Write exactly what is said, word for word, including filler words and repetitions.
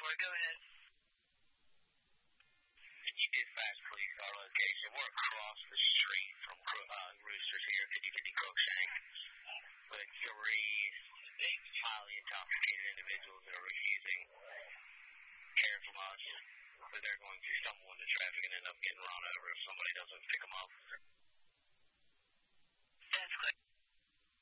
Go ahead. Can you dispatch police our location? We're across the street from uh, Roosters here, fifty fifty Crookshank, with three highly intoxicated individuals that are refusing care from us, but they're going to stumble into traffic and end up getting run over if somebody doesn't pick them up.